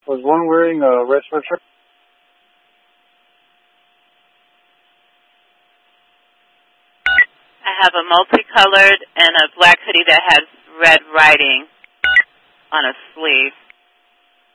Was one wearing a red sweatshirt? I have a multicolored and a black hoodie that has red writing on a sleeve.